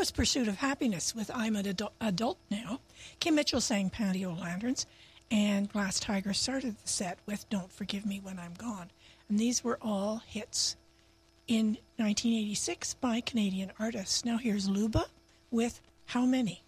was Pursuit of Happiness with I'm an Adult Now. Kim Mitchell sang Patio Lanterns, and Glass Tiger started the set with Don't Forgive Me When I'm Gone. And these were all hits in 1986 by Canadian artists. Now here's Luba with How Many?